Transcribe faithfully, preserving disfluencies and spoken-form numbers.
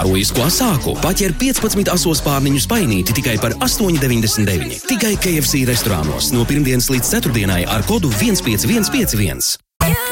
Heroisku asāku paķer piecpadsmit asos pārniņu spainīti tikai par astoņi deviņdesmit deviņi. Tikai K F C restorānos no pirmdienas līdz ceturtdienai ar kodu viens pieci viens pieci viens.